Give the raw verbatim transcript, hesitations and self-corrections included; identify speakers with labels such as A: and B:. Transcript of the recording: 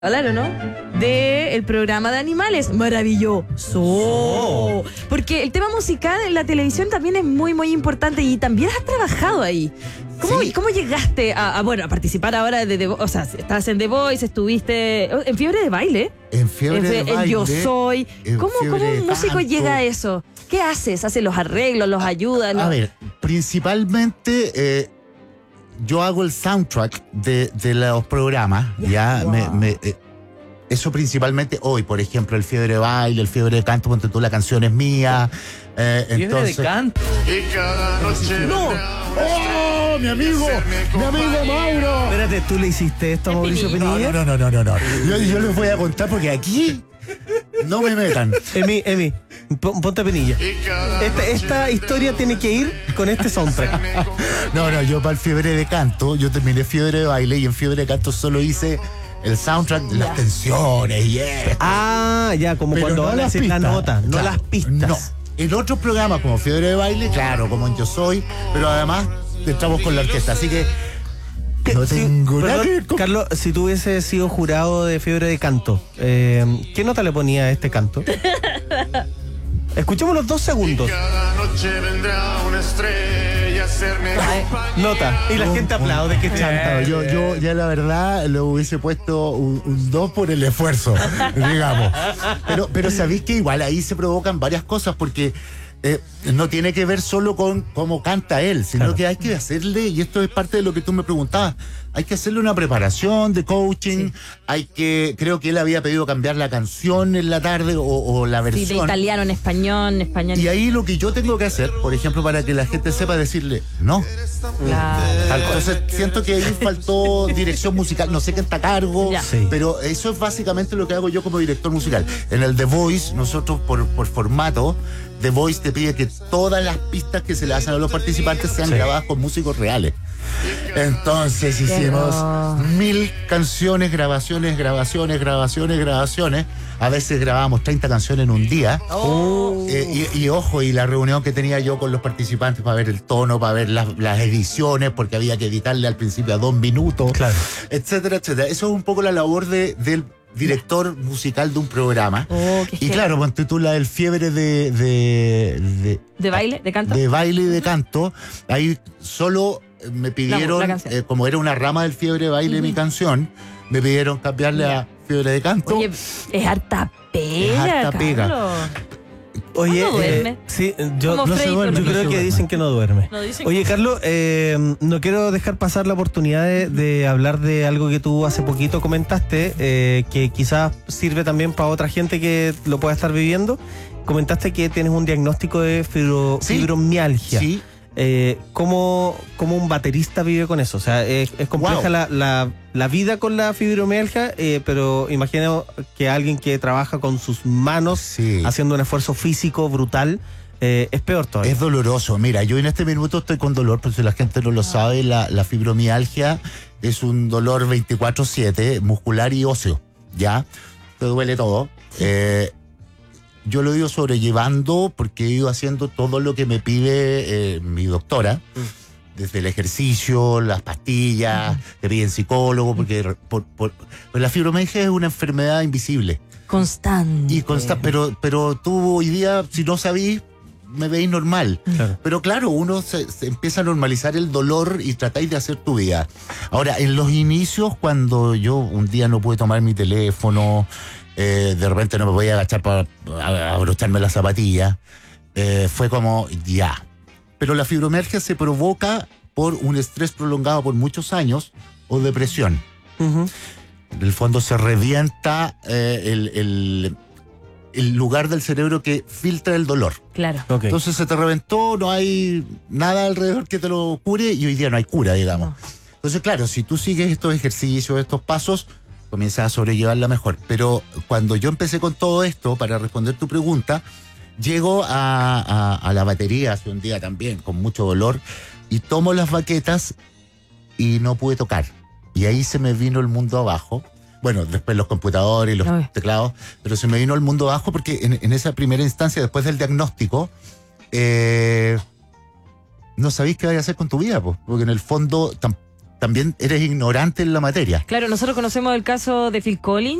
A: Hablaron, ¿no? De el programa de animales. Maravilloso. Oh. Porque el tema musical en la televisión también es muy, muy importante y también has trabajado ahí. ¿Cómo, sí. ¿cómo llegaste a, a, bueno, a participar ahora de The Voice? O sea, estás en The Voice, estuviste en Fiebre de Baile.
B: En Fiebre en, de
A: en
B: Baile.
A: Yo Soy. ¿Cómo, ¿cómo un músico canto. llega a eso? ¿Qué haces? ¿Haces los arreglos, los ayudas?
B: A ver, principalmente... Eh, yo hago el soundtrack de, de los programas, ya, wow. me, me, eh, eso principalmente hoy, por ejemplo, el Fiebre de Baile, el Fiebre de Canto, ponte tú, la canción es mía. Eh,
C: ¿Fiebre
B: entonces,
C: de Canto?
B: ¡No! ¡Oh, mi amigo! ¡Mi amigo Mauro!
C: Espérate, ¿tú le hiciste esto a Mauricio Pinilla?
B: No, no, no, no, no, no. Yo, yo les voy a contar porque aquí no me metan.
C: Emi, Emi, ponte Pinilla. Esta, esta historia tiene que ir con este soundtrack.
B: No, no, yo para el Fiebre de Canto, yo terminé Fiebre de Baile y en Fiebre de Canto solo hice el soundtrack de las tensiones y esto.
C: Ah, ya, como pero cuando no van a decir la nota, no claro, las pistas.
B: No, en otros programas como Fiebre de Baile, claro, como en Yo Soy, pero además entramos con la orquesta, así que no tengo
C: sí,
B: nada
C: perdón, que... Carlos, si tú hubieses sido jurado de Fiebre de Canto, eh, ¿qué nota le ponía a este canto? Escuchemos los dos segundos. Y cada noche vendrá una estrella a hacerme nota. Y la un, gente aplaude, que chanta.
B: Yo, yo ya la verdad lo hubiese puesto un, un dos por el esfuerzo, digamos. Pero, pero sabéis que igual ahí se provocan varias cosas porque Eh, no tiene que ver solo con cómo canta él, sino claro. que hay que hacerle, y esto es parte de lo que tú me preguntabas, hay que hacerle una preparación de coaching, sí. hay que, creo que él había pedido cambiar la canción en la tarde o, o la versión.
A: Sí, de italiano en español, en español.
B: Y ahí lo que yo tengo que hacer, por ejemplo, para que la gente sepa decirle, no.
A: Claro.
B: Entonces siento que ahí faltó dirección musical, no sé qué está a cargo, sí. pero eso es básicamente lo que hago yo como director musical. En el The Voice, nosotros por, por formato, The Voice te pide que todas las pistas que se le hacen a los participantes sean sí. grabadas con músicos reales. Entonces hicimos no. mil canciones, grabaciones, grabaciones, grabaciones, grabaciones. A veces grabábamos treinta canciones en un día. Oh. Eh, y, y ojo, y la reunión que tenía yo con los participantes para ver el tono, para ver las, las ediciones, porque había que editarle al principio a dos minutos,
C: claro.
B: etcétera, etcétera. Eso es un poco la labor de, del director musical de un programa.
A: Oh,
B: y claro, ponte tú la del Fiebre de de,
A: de de baile, de canto.
B: De baile y de canto. Ahí solo me pidieron, la, la eh, como era una rama del Fiebre de Baile, uh-huh. mi canción, me pidieron cambiarle yeah. a Fiebre de Canto.
A: Oye, es harta pega, es harta pega. Carlos.
C: Oye,
A: no duerme.
C: Eh, sí, yo, no se duerme, yo creo que dicen que no duerme.
A: No, dicen
C: Oye,
A: que...
C: Carlos, eh, no quiero dejar pasar la oportunidad de, de hablar de algo que tú hace poquito comentaste, eh, que quizás sirve también para otra gente que lo pueda estar viviendo. Comentaste que tienes un diagnóstico de fibro, ¿Sí? fibromialgia.
B: Sí.
C: Eh, ¿cómo, ¿Cómo un baterista vive con eso? O sea, es, es compleja wow. la, la, la vida con la fibromialgia, eh, pero imagino que alguien que trabaja con sus manos, sí. haciendo un esfuerzo físico brutal, eh, es peor todavía.
B: Es doloroso. Mira, yo en este minuto estoy con dolor, pero si la gente no lo sabe, la, la fibromialgia es un dolor veinticuatro siete, muscular y óseo, ¿ya? Te duele todo. Eh, Yo lo he ido sobrellevando porque he ido haciendo todo lo que me pide eh, mi doctora, mm. desde el ejercicio, las pastillas, mm. te piden psicólogo, porque por, por, por la fibromialgia es una enfermedad invisible.
A: Constante.
B: Y consta, pero, pero tú hoy día, si no sabís, me veis normal. Claro. Pero claro, uno se, se empieza a normalizar el dolor y tratáis de hacer tu vida. Ahora, en los inicios, cuando yo un día no pude tomar mi teléfono, Eh, de repente no me podía agachar para abrocharme la zapatilla, eh, fue como ya. Pero la fibromialgia se provoca por un estrés prolongado por muchos años o depresión. Uh-huh. En el fondo se revienta eh, el, el, el lugar del cerebro que filtra el dolor.
A: Claro.
B: Okay. Entonces se te reventó, no hay nada alrededor que te lo cure y hoy día no hay cura, digamos. No. Entonces, claro, si tú sigues estos ejercicios, estos pasos, comienzas a sobrellevarla mejor. Pero cuando yo empecé con todo esto, para responder tu pregunta, llego a, a, a la batería hace un día también, con mucho dolor, y tomo las baquetas y no pude tocar. Y ahí se me vino el mundo abajo. Bueno, después los computadores y los Ay. teclados, pero se me vino el mundo abajo porque en, en esa primera instancia, después del diagnóstico, eh, no sabéis qué vais a hacer con tu vida, pues, porque en el fondo tampoco también eres ignorante en la materia.
A: Claro, nosotros conocemos el caso de Phil Collins,